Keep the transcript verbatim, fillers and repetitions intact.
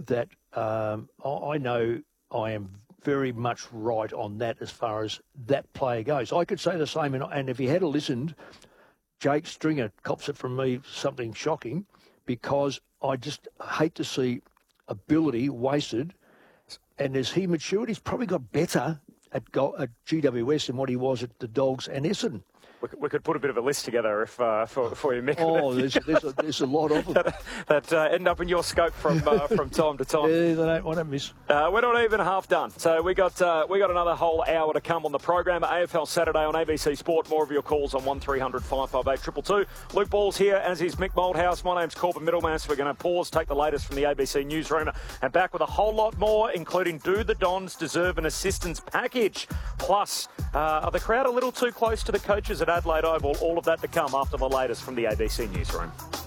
that um, I, I know I am very much right on that as far as that player goes. I could say the same, and, and if he had listened, Jake Stringer cops it from me something shocking, because I just hate to see ability wasted. And as he matured, he's probably got better at, go, at G W S than what he was at the Dogs and Essendon. We could, we could put a bit of a list together if uh, for, for you, Mick. Oh, there's, there's, a, there's a lot of them. that that uh, end up in your scope from uh, from time to time. Yeah, they don't want to miss. Uh, we're not even half done, so we got uh, we got another whole hour to come on the program. A F L Saturday on A B C Sport. More of your calls on one three hundred five five eight two two two. Luke Ball's here, as is Mick Moldhouse. My name's Corbin Middleman. So we're going to pause, take the latest from the A B C newsroom, and back with a whole lot more, including do the Dons deserve an assistance package? Plus, uh, are the crowd a little too close to the coaches at Adelaide Oval? All of that to come after the latest from the A B C newsroom.